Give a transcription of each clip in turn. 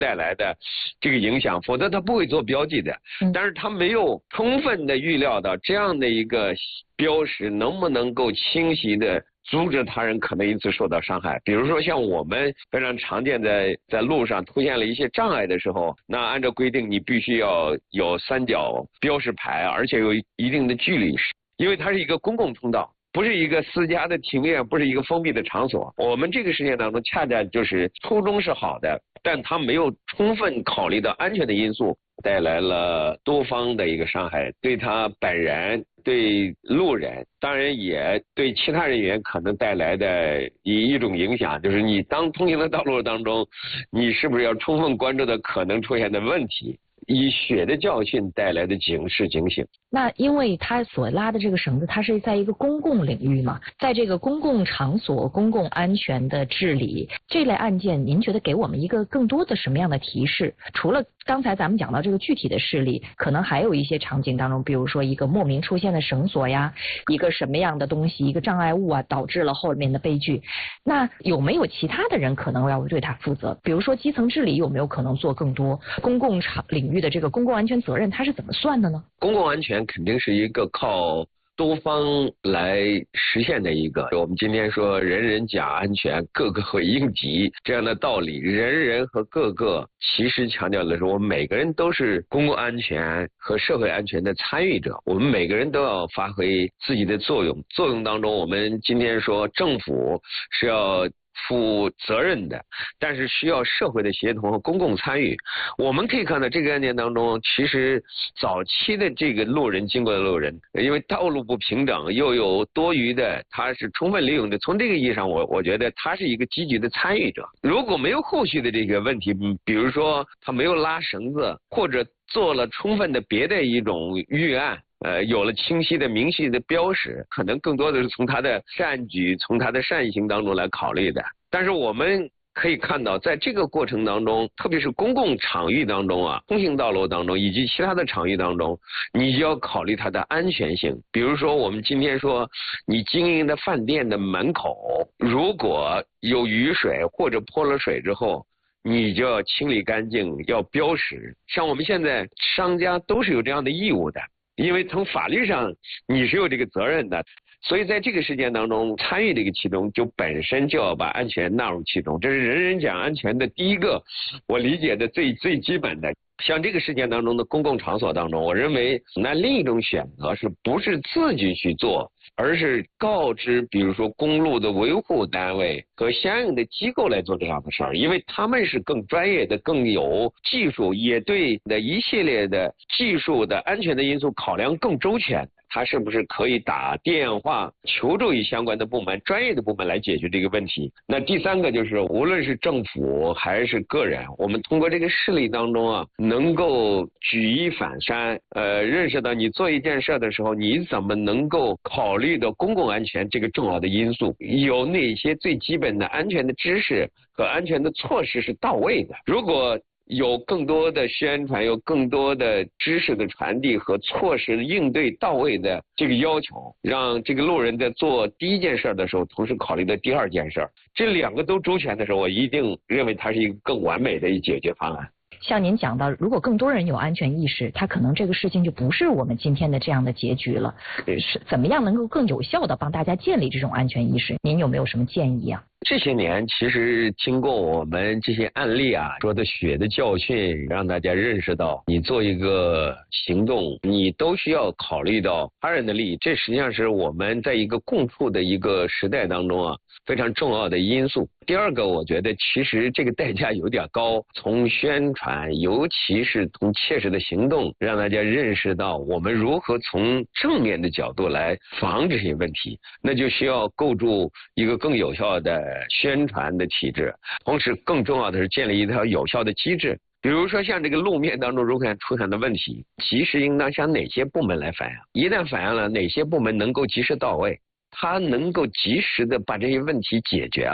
带来的这个影响，否则他不会做标记的。但是他没有充分的预料到这样的一个标识能不能够清晰的阻止他人可能因此受到伤害。比如说像我们非常常见在路上出现了一些障碍的时候，那按照规定你必须要有三角标识牌，而且有一定的距离，因为它是一个公共通道，不是一个私家的庭院，不是一个封闭的场所。我们这个事件当中恰恰就是初衷是好的，但他没有充分考虑到安全的因素，带来了多方的一个伤害，对他本人，对路人，当然也对其他人员可能带来的一种影响，就是你当通行的道路当中，你是不是要充分关注到可能出现的问题，以血的教训带来的警示警醒。 那因为他所拉的这个绳子，它是在一个公共领域嘛，在这个公共场所、公共安全的治理这类案件，您觉得给我们一个更多的什么样的提示？除了刚才咱们讲到这个具体的事例，可能还有一些场景当中，比如说一个莫名出现的绳索呀，一个什么样的东西，一个障碍物啊，导致了后面的悲剧。那有没有其他的人可能要对他负责？比如说基层治理有没有可能做更多？公共场领域的这个公共安全责任，它是怎么算的呢？ 公共安全肯定是一个靠多方来实现的一个，我们今天说人人讲安全，个个会应急这样的道理，人人和个个其实强调的是我们每个人都是公共安全和社会安全的参与者，我们每个人都要发挥自己的作用。作用当中，我们今天说政府是要负责任的，但是需要社会的协同和公共参与。我们可以看到这个案件当中，其实早期的这个路人经过的路人，因为道路不平整又有多余的，他是充分利用的。从这个意义上，我觉得他是一个积极的参与者。如果没有后续的这个问题，比如说他没有拉绳子，或者做了充分的别的一种预案，有了清晰的明细的标识，可能更多的是从他的善举，从他的善行当中来考虑的。但是我们可以看到，在这个过程当中，特别是公共场域当中啊，通行道路当中以及其他的场域当中，你就要考虑它的安全性。比如说我们今天说，你经营的饭店的门口如果有雨水或者泼了水之后，你就要清理干净，要标识。像我们现在商家都是有这样的义务的，因为从法律上你是有这个责任的。所以在这个事件当中，参与这个其中就本身就要把安全纳入其中，这是人人讲安全的第一个我理解的最基本的。像这个事件当中的公共场所当中，我认为那另一种选择是不是自己去做，而是告知比如说公路的维护单位和相应的机构来做这样的事儿，因为他们是更专业的，更有技术，也对的一系列的技术的安全的因素考量更周全。他是不是可以打电话求助于相关的部门、专业的部门来解决这个问题？那第三个就是，无论是政府还是个人，我们通过这个事例当中啊，能够举一反三，认识到你做一件事的时候，你怎么能够考虑到公共安全这个重要的因素，有哪些最基本的安全的知识和安全的措施是到位的。如果有更多的宣传，有更多的知识的传递和措施应对到位的这个要求，让这个路人在做第一件事的时候，同时考虑到第二件事，这两个都周全的时候，我一定认为它是一个更完美的一解决方案。 像您讲到，如果更多人有安全意识，他可能这个事情就不是我们今天的这样的结局了。是怎么样能够更有效的帮大家建立这种安全意识？您有没有什么建议啊？ 这些年其实经过我们这些案例啊说的血的教训，让大家认识到你做一个行动，你都需要考虑到他人的利益，这实际上是我们在一个共处的一个时代当中啊非常重要的因素。第二个，我觉得其实这个代价有点高，从宣传尤其是从切实的行动让大家认识到我们如何从正面的角度来防止这些问题，那就需要构筑一个更有效的宣传的体制，同时更重要的是建立一条有效的机制。比如说像这个路面当中如果出现的问题，及时应当向哪些部门来反映，一旦反映了，哪些部门能够及时到位，他能够及时的把这些问题解决了，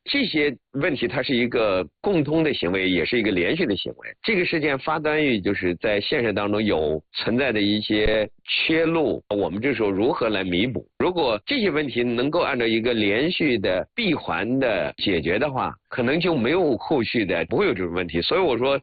这些问题它是一个共通的行为，也是一个连续的行为。这个事件发端于就是在现实当中有存在的一些缺漏，我们这时候如何来弥补？如果这些问题能够按照一个连续的闭环的解决的话，可能就没有后续的，不会有这种问题。所以我说